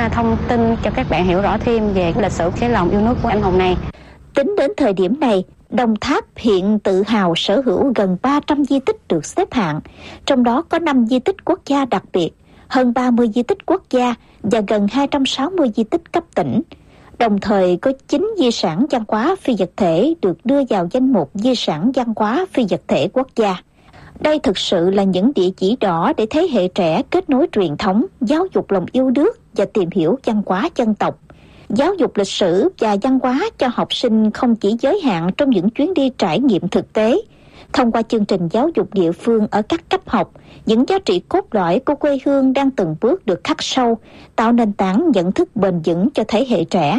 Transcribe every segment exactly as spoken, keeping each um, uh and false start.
thông tin cho các bạn hiểu rõ thêm về lịch sử cái lòng yêu nước của anh hùng này. Tính đến thời điểm này, Đồng Tháp hiện tự hào sở hữu gần ba trăm di tích được xếp hạng, trong đó có năm di tích quốc gia đặc biệt, hơn ba mươi di tích quốc gia và gần hai trăm sáu mươi di tích cấp tỉnh. Đồng thời có chín di sản văn hóa phi vật thể được đưa vào danh mục di sản văn hóa phi vật thể quốc gia. Đây thực sự là những địa chỉ đỏ để thế hệ trẻ kết nối truyền thống, giáo dục lòng yêu nước và tìm hiểu văn hóa dân tộc. Giáo dục lịch sử và văn hóa cho học sinh không chỉ giới hạn trong những chuyến đi trải nghiệm thực tế. Thông qua chương trình giáo dục địa phương ở các cấp học, những giá trị cốt lõi của quê hương đang từng bước được khắc sâu, tạo nền tảng nhận thức bền vững cho thế hệ trẻ.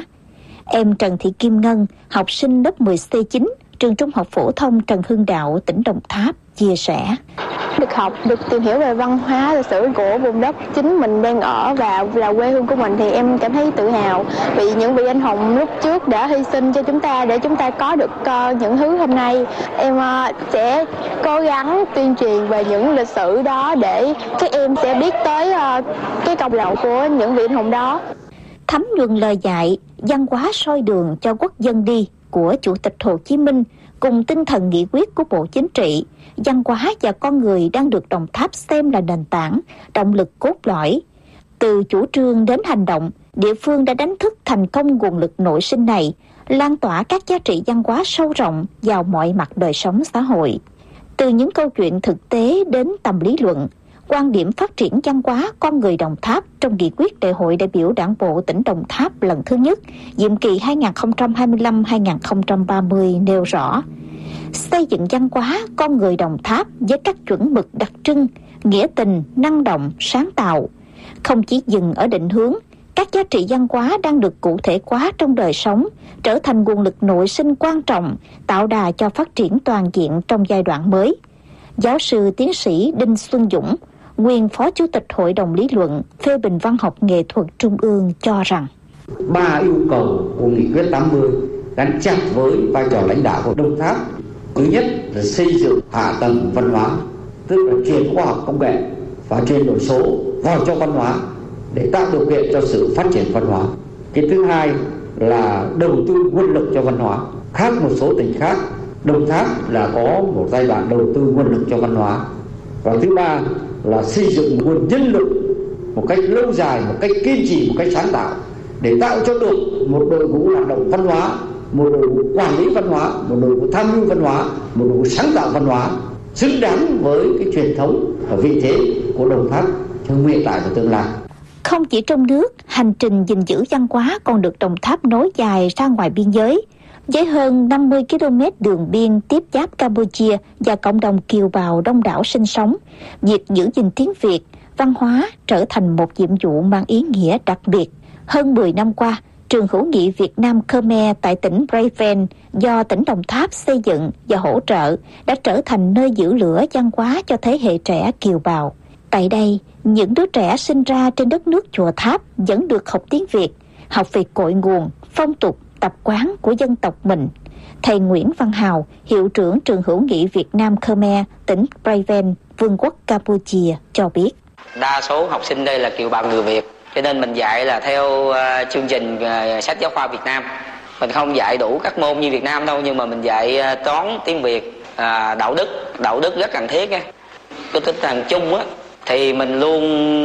Em Trần Thị Kim Ngân, học sinh lớp mười C chín, trường Trung học phổ thông Trần Hưng Đạo, tỉnh Đồng Tháp, chia sẻ. Được học, được tìm hiểu về văn hóa, lịch sử của vùng đất chính mình đang ở và là quê hương của mình thì em cảm thấy tự hào vì những vị anh hùng lúc trước đã hy sinh cho chúng ta để chúng ta có được uh, những thứ hôm nay. Em uh, sẽ cố gắng tuyên truyền về những lịch sử đó để các em sẽ biết tới uh, cái công lao của những vị anh hùng đó. Thấm nhuần lời dạy, văn hóa soi đường cho quốc dân đi của Chủ tịch Hồ Chí Minh cùng tinh thần nghị quyết của Bộ Chính trị, văn hóa và con người đang được Đồng Tháp xem là nền tảng, động lực cốt lõi. Từ chủ trương đến hành động, địa phương đã đánh thức thành công nguồn lực nội sinh này, lan tỏa các giá trị văn hóa sâu rộng vào mọi mặt đời sống xã hội. Từ những câu chuyện thực tế đến tầm lý luận, quan điểm phát triển văn hóa con người Đồng Tháp trong nghị quyết Đại hội đại biểu Đảng bộ tỉnh Đồng Tháp lần thứ nhất, nhiệm kỳ hai nghìn không trăm hai mươi lăm đến hai nghìn không trăm ba mươi nêu rõ: xây dựng văn hóa con người Đồng Tháp với các chuẩn mực đặc trưng, nghĩa tình, năng động, sáng tạo. Không chỉ dừng ở định hướng, các giá trị văn hóa đang được cụ thể hóa trong đời sống, trở thành nguồn lực nội sinh quan trọng, tạo đà cho phát triển toàn diện trong giai đoạn mới. Giáo sư tiến sĩ Đinh Xuân Dũng, nguyên Phó Chủ tịch Hội đồng Lý luận phê bình văn học nghệ thuật Trung ương cho rằng ba yêu cầu của nghị quyết tám mươi gắn chặt với vai trò lãnh đạo của Đồng Tháp. Thứ nhất là xây dựng hạ tầng văn hóa, tức là truyền khoa học công nghệ và chuyển đổi số vào trong văn hóa để tạo điều kiện cho sự phát triển văn hóa. Cái thứ hai là đầu tư nguồn lực cho văn hóa. Khác một số tỉnh khác, Đồng Tháp là có một giai đoạn đầu tư nguồn lực cho văn hóa. Và thứ ba là xây dựng nguồn nhân lực một cách lâu dài, một cách kiên trì, một cách sáng tạo để tạo cho được một đội ngũ hoạt động văn hóa, một đội ngũ quản lý văn hóa, một đội ngũ tham mưu văn hóa, một đội ngũ sáng tạo văn hóa xứng đáng với cái truyền thống và vị thế của Đồng Tháp trong hiện tại và tương lai. Không chỉ trong nước, hành trình gìn giữ văn hóa còn được Đồng Tháp nối dài ra ngoài biên giới. Với hơn năm mươi ki lô mét đường biên tiếp giáp Campuchia và cộng đồng kiều bào đông đảo sinh sống, việc giữ gìn tiếng Việt, văn hóa trở thành một nhiệm vụ mang ý nghĩa đặc biệt. Hơn mười năm qua, Trường hữu nghị Việt Nam Khmer tại tỉnh Breven do tỉnh Đồng Tháp xây dựng và hỗ trợ đã trở thành nơi giữ lửa văn hóa cho thế hệ trẻ kiều bào. Tại đây, những đứa trẻ sinh ra trên đất nước Chùa Tháp vẫn được học tiếng Việt, học về cội nguồn, phong tục, tập quán của dân tộc mình. Thầy Nguyễn Văn Hào, hiệu trưởng Trường hữu nghị Việt Nam Khmer, tỉnh Breven, Vương quốc Campuchia cho biết. Đa số học sinh đây là kiều bào người Việt, cho nên mình dạy là theo uh, chương trình uh, sách giáo khoa Việt Nam. Mình không dạy đủ các môn như Việt Nam đâu, nhưng mà mình dạy uh, toán, tiếng Việt, uh, đạo đức. Đạo đức rất cần thiết. Cái tinh thần chung á, thì mình luôn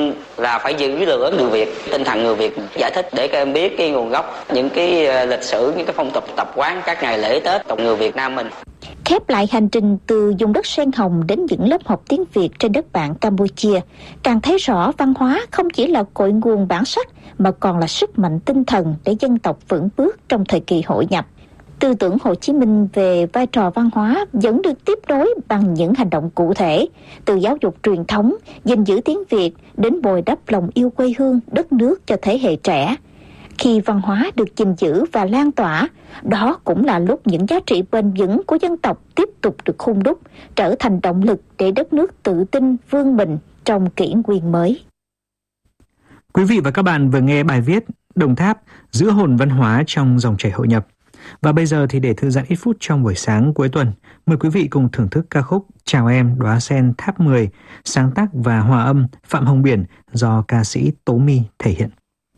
là phải giữ lửa người Việt, tinh thần người Việt, giải thích để các em biết cái nguồn gốc, những cái lịch sử, những cái phong tục tập quán, các ngày lễ Tết của người Việt Nam mình. Khép lại hành trình từ vùng đất sen hồng đến những lớp học tiếng Việt trên đất bạn Campuchia, càng thấy rõ văn hóa không chỉ là cội nguồn bản sắc mà còn là sức mạnh tinh thần để dân tộc vững bước trong thời kỳ hội nhập. Tư tưởng Hồ Chí Minh về vai trò văn hóa vẫn được tiếp nối bằng những hành động cụ thể, từ giáo dục truyền thống, gìn giữ tiếng Việt đến bồi đắp lòng yêu quê hương, đất nước cho thế hệ trẻ. Khi văn hóa được gìn giữ và lan tỏa, đó cũng là lúc những giá trị bền vững của dân tộc tiếp tục được hun đúc, trở thành động lực để đất nước tự tin vươn mình trong kỷ nguyên mới. Quý vị và các bạn vừa nghe bài viết Đồng Tháp giữ hồn văn hóa trong dòng chảy hội nhập. Và bây giờ thì để thư giãn ít phút trong buổi sáng cuối tuần, mời quý vị cùng thưởng thức ca khúc Chào Em Đóa Sen Tháp mười, sáng tác và hòa âm Phạm Hồng Biển do ca sĩ Tố My thể hiện.